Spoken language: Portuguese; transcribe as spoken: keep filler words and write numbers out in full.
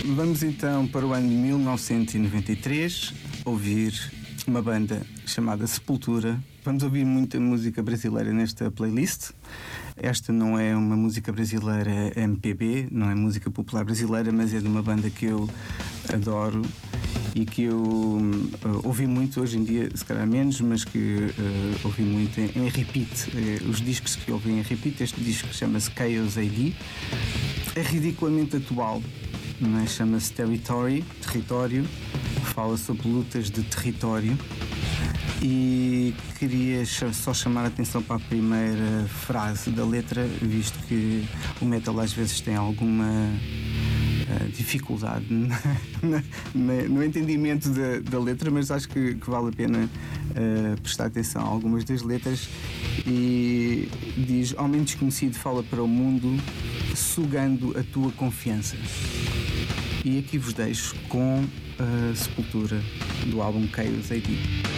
Vamos então para o ano de mil novecentos e noventa e três ouvir uma banda chamada Sepultura. Vamos ouvir muita música brasileira nesta playlist. Esta não é uma música brasileira M P B, não é música popular brasileira, mas é de uma banda que eu adoro e que eu uh, ouvi muito hoje em dia, se calhar menos, mas que uh, ouvi muito em, em repeat. Uh, os discos que eu ouvi em repeat, este disco chama-se Chaos A D, é ridiculamente atual, não é? Chama-se Territory, Território, fala sobre lutas de território. E queria só chamar a atenção para a primeira frase da letra, visto que o metal às vezes tem alguma uh, dificuldade na, na, no entendimento da, da letra, mas acho que, que vale a pena uh, prestar atenção a algumas das letras. E diz: homem desconhecido fala para o mundo, sugando a tua confiança. E aqui vos deixo com a Sepultura, do álbum Chaos A D.